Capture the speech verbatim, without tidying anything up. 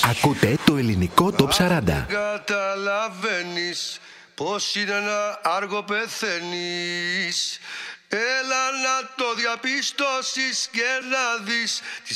Ακούτε το ελληνικό Top σαράντα. Καταλαβαίνεις πως είναι ένα άργο πεθαίνεις. Έλα να το διαπιστώσεις και να δεις τη